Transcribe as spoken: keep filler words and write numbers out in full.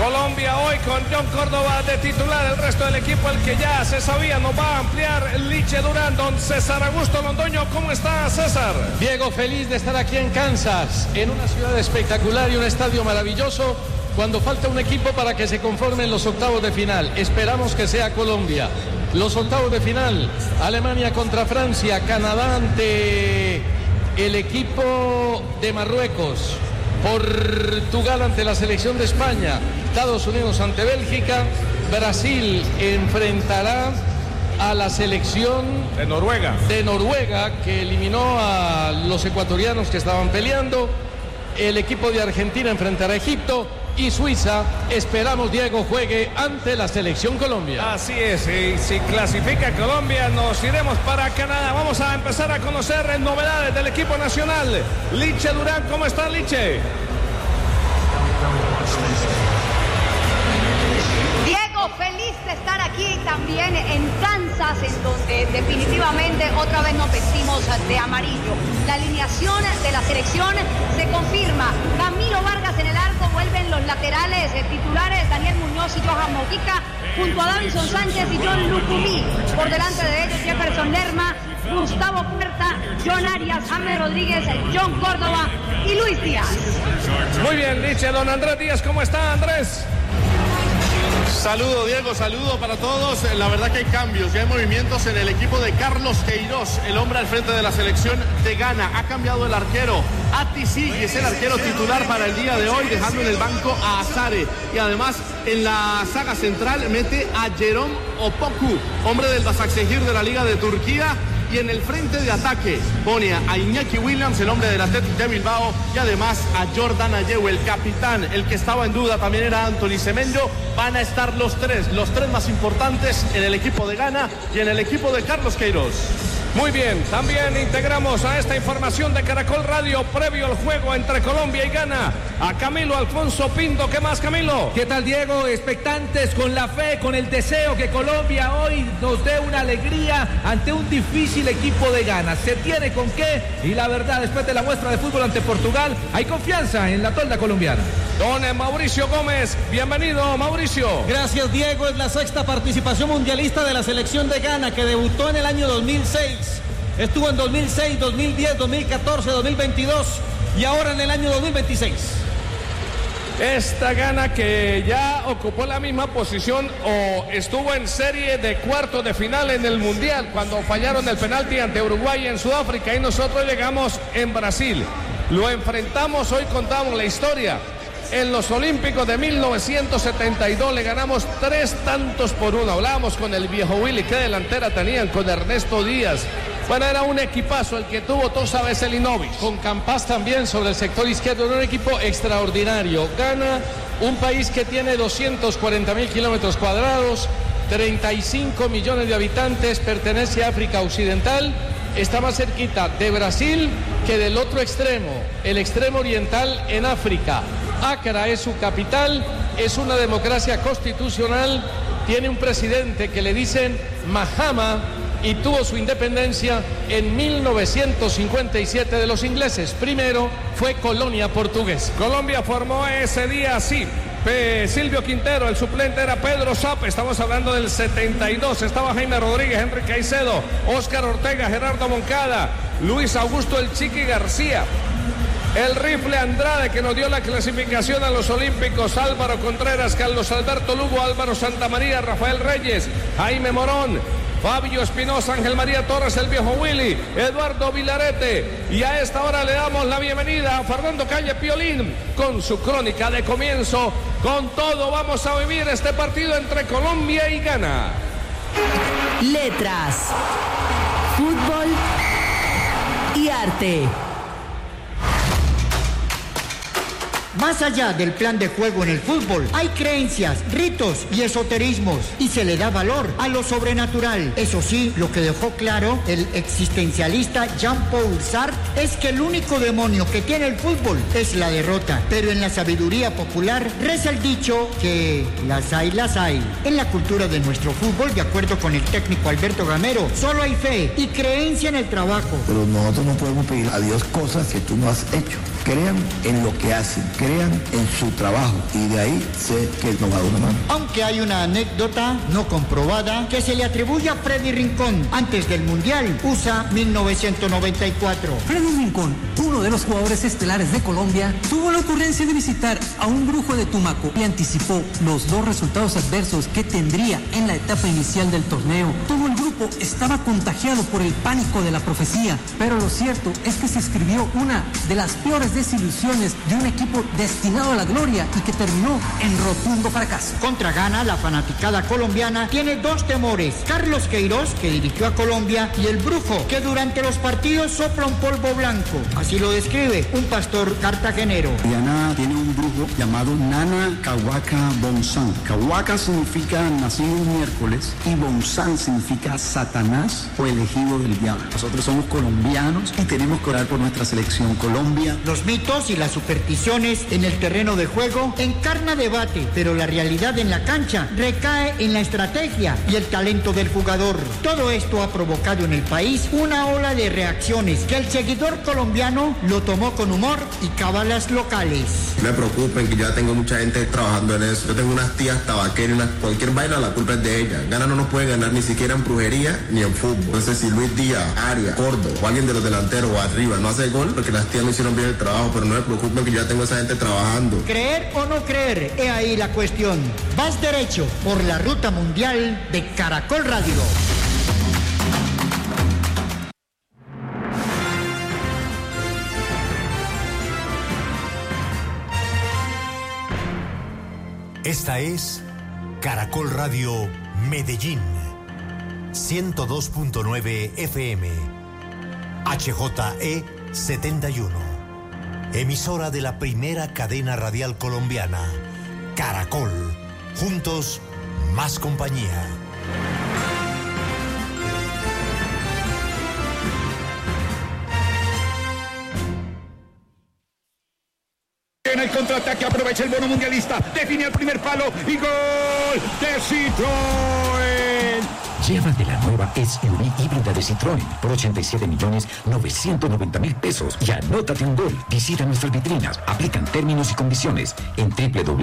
Colombia hoy con John Córdoba de titular, el resto del equipo, el que ya se sabía, nos va a ampliar Liche Durán. Don César Augusto Londoño, ¿cómo está, César? Diego, feliz de estar aquí en Kansas, en una ciudad espectacular y un estadio maravilloso, cuando falta un equipo para que se conformen los octavos de final. Esperamos que sea Colombia. Los octavos de final, Alemania contra Francia, Canadá ante el equipo de Marruecos, Portugal ante la selección de España, Estados Unidos ante Bélgica, Brasil enfrentará a la selección de Noruega, de Noruega que eliminó a los ecuatorianos que estaban peleando, el equipo de Argentina enfrentará a Egipto y Suiza, esperamos, Diego, juegue ante la selección Colombia. Así es, y si clasifica Colombia nos iremos para Canadá. Vamos a empezar a conocer novedades del equipo nacional. Liche Durán, ¿cómo está, Liche? Diego, feliz de estar aquí también en Kansas, en donde definitivamente otra vez nos vestimos de amarillo. La alineación de la selección se confirma. Camilo Vargas en el arco, vuelven los laterales eh, titulares, Daniel Muñoz y Johan Mojica, junto a Davinson Sánchez y John Lucumí. Por delante de ellos, Jefferson Lerma, Gustavo Puerta, John Arias, James Rodríguez, John Córdoba y Luis Díaz. Muy bien, Liche. Don Andrés Díaz, ¿cómo está, Andrés? Saludo, Diego, saludo para todos. La verdad que hay cambios, ya hay movimientos en el equipo de Carlos Queiroz, el hombre al frente de la selección de Ghana. Ha cambiado el arquero. Ati Sigui es el arquero titular para el día de hoy, dejando en el banco a Azare. Y además, en la saga central mete a Jerome Opoku, hombre del Başakşehir de la Liga de Turquía. Y en el frente de ataque pone a Iñaki Williams, el hombre del Athletic de Bilbao, y además a Jordan Ayew, el capitán. El que estaba en duda también era Anthony Semenyo. Van a estar los tres, los tres más importantes en el equipo de Ghana y en el equipo de Carlos Queiroz. Muy bien, también integramos a esta información de Caracol Radio previo al juego entre Colombia y Ghana a Camilo Alfonso Pinto. ¿Qué más, Camilo? ¿Qué tal, Diego? Expectantes, con la fe, con el deseo que Colombia hoy nos dé una alegría ante un difícil equipo de Ghana. Se tiene con qué, y la verdad, después de la muestra de fútbol ante Portugal, hay confianza en la tolda colombiana. Don Mauricio Gómez, bienvenido, Mauricio. Gracias, Diego. Es la sexta participación mundialista de la selección de Ghana, que debutó en el año dos mil seis. Estuvo en dos mil seis, dos mil diez, dos mil catorce, dos mil veintidós y ahora en el año dos mil veintiséis. Esta Ghana que ya ocupó la misma posición o estuvo en serie de cuartos de final en el Mundial cuando fallaron el penalti ante Uruguay en Sudáfrica, y nosotros llegamos en Brasil. Lo enfrentamos, hoy contamos la historia. En los Olímpicos de mil novecientos setenta y dos le ganamos tres tantos por uno. Hablábamos con el viejo Willy, qué delantera tenían con Ernesto Díaz. Bueno, era un equipazo el que tuvo Tosa Veselinovic. Con Campas también sobre el sector izquierdo, era un equipo extraordinario. Ghana, un país que tiene doscientos cuarenta mil kilómetros cuadrados, treinta y cinco millones de habitantes, pertenece a África Occidental, está más cerquita de Brasil que del otro extremo, el extremo oriental en África. Accra es su capital, es una democracia constitucional, tiene un presidente que le dicen Mahama y tuvo su independencia en mil novecientos cincuenta y siete de los ingleses. Primero fue colonia portuguesa. Colombia formó ese día así. P. Silvio Quintero, el suplente era Pedro Zap, estamos hablando del setenta y dos, estaba Jaime Rodríguez, Henry Caicedo, Óscar Ortega, Gerardo Moncada, Luis Augusto El Chiqui García, el Rifle Andrade que nos dio la clasificación a los Olímpicos, Álvaro Contreras, Carlos Alberto Lugo, Álvaro Santamaría, Rafael Reyes, Jaime Morón, Fabio Espinosa, Ángel María Torres, el viejo Willy, Eduardo Vilarete. Y a esta hora le damos la bienvenida a Fernando Calle Piolín con su crónica de comienzo. Con todo vamos a vivir este partido entre Colombia y Ghana. Letras, fútbol y arte. Más allá del plan de juego en el fútbol, hay creencias, ritos y esoterismos, y se le da valor a lo sobrenatural. Eso sí, lo que dejó claro el existencialista Jean-Paul Sartre es que el único demonio que tiene el fútbol es la derrota. Pero en la sabiduría popular reza el dicho que las hay, las hay. En la cultura de nuestro fútbol, de acuerdo con el técnico Alberto Gamero, solo hay fe y creencia en el trabajo. Pero nosotros no podemos pedir a Dios cosas que tú no has hecho. Crean en lo que hacen. crean en su trabajo y de ahí sé que no va a una mano. Aunque hay una anécdota no comprobada que se le atribuye a Freddy Rincón antes del Mundial U S A mil novecientos noventa y cuatro. Freddy Rincón, uno de los jugadores estelares de Colombia, tuvo la ocurrencia de visitar a un brujo de Tumaco y anticipó los dos resultados adversos que tendría en la etapa inicial del torneo. Todo el grupo estaba contagiado por el pánico de la profecía, pero lo cierto es que se escribió una de las peores desilusiones de un equipo destinado a la gloria y que terminó en rotundo fracaso. Contra Ghana, la fanaticada colombiana tiene dos temores: Carlos Queiroz, que dirigió a Colombia, y el brujo, que durante los partidos sopla un polvo blanco. Así lo describe un pastor cartagenero. Guyana tiene un brujo llamado Nana Kawaka Bonsan. Kawaka significa nacido un miércoles y Bonsan significa Satanás o elegido del diablo. Nosotros somos colombianos y tenemos que orar por nuestra selección Colombia. Los mitos y las supersticiones en el terreno de juego encarna debate, pero la realidad en la cancha recae en la estrategia y el talento del jugador. Todo esto ha provocado en el país una ola de reacciones que el seguidor colombiano lo tomó con humor y cábalas locales. No me preocupen, que ya tengo mucha gente trabajando en eso. Yo tengo unas tías tabaqueras, una, cualquier vaina, la culpa es de ellas. Gana no nos puede ganar ni siquiera en brujería ni en fútbol. Entonces, si Luis Díaz, Arias, Córdoba o alguien de los delanteros o arriba no hace gol, porque las tías no hicieron bien el trabajo, pero no me preocupen que yo ya tengo esa gente trabajando. Creer o no creer, he ahí la cuestión. Vas derecho por la ruta mundial de Caracol Radio. Esta es Caracol Radio Medellín, ciento dos punto nueve F M, H J E setenta y uno, emisora de la primera cadena radial colombiana, Caracol, juntos más compañía. En el contraataque aprovecha el bono mundialista, define el primer palo y gol de Citroën. Llévate la nueva S U V híbrida de Citroën por ochenta y siete millones novecientos noventa mil pesos y anótate un gol. Visita nuestras vitrinas, aplican términos y condiciones en doble u doble u doble u